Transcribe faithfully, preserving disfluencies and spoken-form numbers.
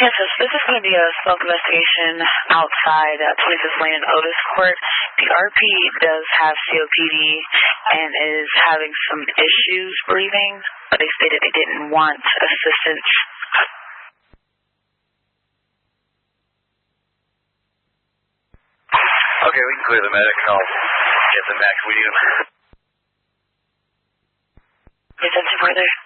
Yes, this, this is going to be a smoke investigation outside uh, Places Lane and Otis Court. The R P does have C O P D and is having some issues breathing, but they stated they didn't want assistance. Okay, we can clear the medic and I'll get them back. We need them. Is that further?